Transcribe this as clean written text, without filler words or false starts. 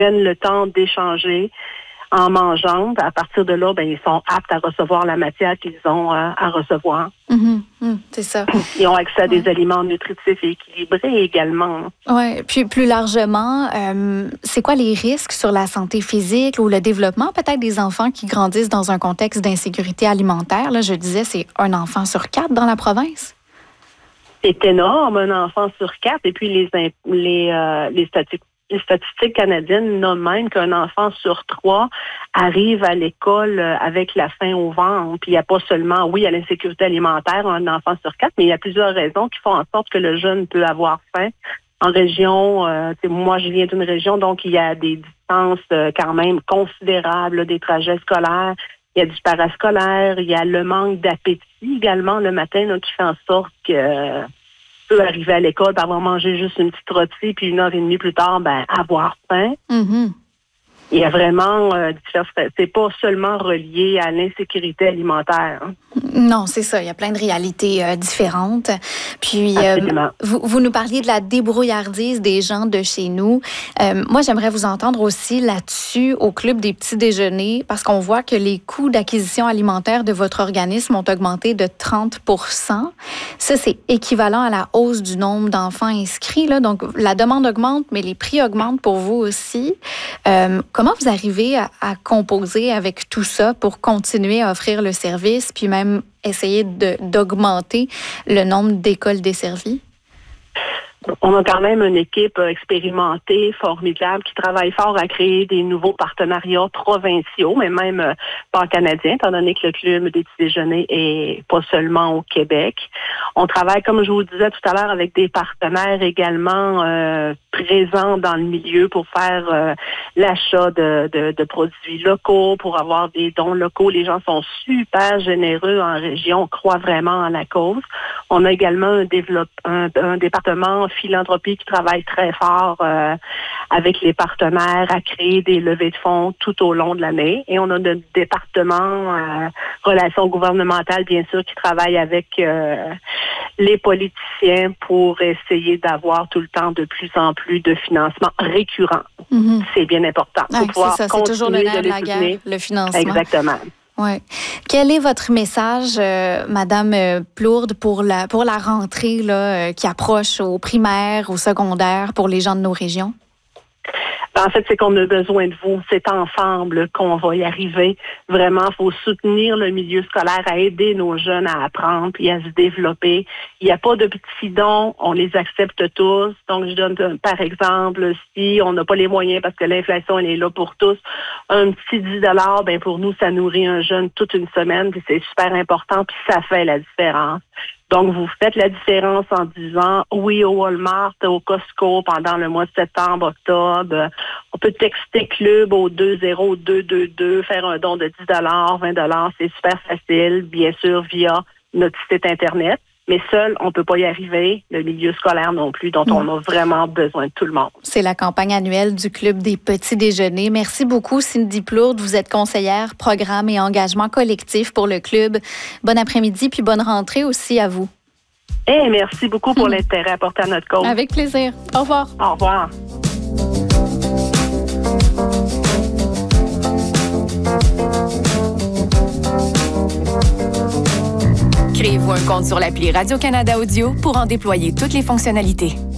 prennent le temps d'échanger en mangeant. À partir de là, ils sont aptes à recevoir la matière qu'ils ont à recevoir. C'est ça. Ils ont accès à des aliments nutritifs et équilibrés également. Oui, puis plus largement, c'est quoi les risques sur la santé physique ou le développement peut-être des enfants qui grandissent dans un contexte d'insécurité alimentaire? Là, je disais, c'est un enfant sur 4 dans la province. C'est énorme, un enfant sur 4. Et puis les statistiques canadiennes nomment même qu'un enfant sur 3 arrive à l'école avec la faim au ventre. Puis il n'y a pas seulement, il y a l'insécurité alimentaire, un enfant sur 4, mais il y a plusieurs raisons qui font en sorte que le jeune peut avoir faim. En région, moi je viens d'une région, donc il y a des distances quand même considérables, des trajets scolaires. Il y a du parascolaire, il y a le manque d'appétit également le matin là, qui fait en sorte que peut arriver à l'école, avoir mangé juste une petite rôtie, puis 1h30 plus tard, avoir faim. Il y a vraiment c'est pas seulement relié à l'insécurité alimentaire. Non, c'est ça. Il y a plein de réalités différentes. Puis, vous nous parliez de la débrouillardise des gens de chez nous. Moi, j'aimerais vous entendre aussi là-dessus au Club des petits déjeuners, parce qu'on voit que les coûts d'acquisition alimentaire de votre organisme ont augmenté de 30 %. Ça, c'est équivalent à la hausse du nombre d'enfants inscrits, là. Donc, la demande augmente, mais les prix augmentent pour vous aussi. Comment vous arrivez à composer avec tout ça pour continuer à offrir le service, puis même essayer d'augmenter le nombre d'écoles desservies? On a quand même une équipe expérimentée, formidable, qui travaille fort à créer des nouveaux partenariats provinciaux, mais même pan-canadiens, étant donné que le Club des petits déjeuners est pas seulement au Québec. On travaille, comme je vous le disais tout à l'heure, avec des partenaires également présents dans le milieu pour faire l'achat de produits locaux, pour avoir des dons locaux. Les gens sont super généreux en région, on croit vraiment à la cause. On a également un département philanthropie qui travaille très fort avec les partenaires à créer des levées de fonds tout au long de l'année. Et on a notre département relations gouvernementales, bien sûr, qui travaille avec les politiciens pour essayer d'avoir tout le temps de plus en plus de financement récurrent. C'est bien important. Pour pouvoir c'est ça, c'est toujours le nerf de la guerre, le financement. Exactement. Ouais. Quel est votre message, Madame Plourde, pour la rentrée là, qui approche au primaire, au secondaire, pour les gens de nos régions? En fait, c'est qu'on a besoin de vous. C'est ensemble qu'on va y arriver. Vraiment, il faut soutenir le milieu scolaire, à aider nos jeunes à apprendre et à se développer. Il n'y a pas de petits dons, on les accepte tous. Donc, je donne par exemple, si on n'a pas les moyens parce que l'inflation, elle est là pour tous, un petit 10 $, pour nous, ça nourrit un jeune toute une semaine, puis c'est super important, puis ça fait la différence. Donc, vous faites la différence en disant oui au Walmart, au Costco pendant le mois de septembre, octobre. On peut texter Club au 20222, faire un don de 10 $, 20 $. C'est super facile, bien sûr, via notre site Internet. Mais seul, on ne peut pas y arriver, le milieu scolaire non plus, dont on a vraiment besoin de tout le monde. C'est la campagne annuelle du Club des petits déjeuners. Merci beaucoup, Cindy Plourde. Vous êtes conseillère, programme et engagement collectif pour le Club. Bon après-midi, puis bonne rentrée aussi à vous. Merci beaucoup pour l'intérêt apporté à notre cause. Avec plaisir. Au revoir. Au revoir. Créez-vous un compte sur l'appli Radio-Canada Audio pour en déployer toutes les fonctionnalités.